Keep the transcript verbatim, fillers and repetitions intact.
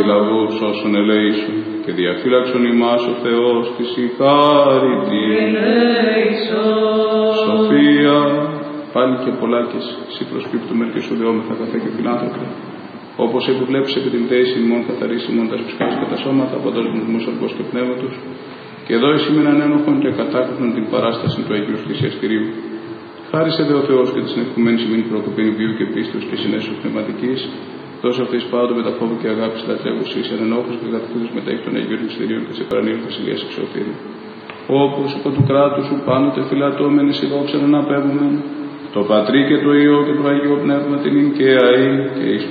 Λαβούς όσων ελέησον και διαφύλαξον ημάς ο Θεός της η χάρητη. Σοφία, πάλι και πολλάκες, εσύ προσπίπτουμε και σου δεόμεθα καθέ και φιλάνθρωπε. Όπως επιβλέψεις επί την πτέση ημών καθαρίσει ημών τα σπισκάς και τα σώματα από τός μουσμούς ορκός και πνεύματος, και εδώ εσύ μείναν ένοχον και κατάκριχνον την παράσταση του Αγίου Θυσιαστηρίου. Χάρισε δε ο Θεός και της ενευκουμένης ημίν προκοπήν βίου και πίστος και συνέσεως πνευματικής, δώσε αυτής πάντοτε με τα φόβο και αγάπη συντατρεύουσης, εν ενόχους και κατοικούντες μετέχει των Αγίων Μυστηρίων και σε παρανείων βασιλείας εξωφύρου. Όπως από του κράτους σου πάντοτε φυλατώμενοι σε δόξα να αναπέμπουμε, το Πατρί και το Υιό και το Αγίο Πνεύμα την ειν και αεί και εις